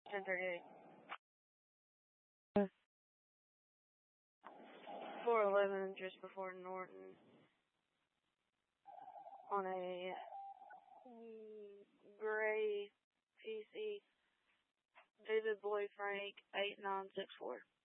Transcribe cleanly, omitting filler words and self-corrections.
10:38. 411 just before Norton on a gray PC. David Boy Frank 8964.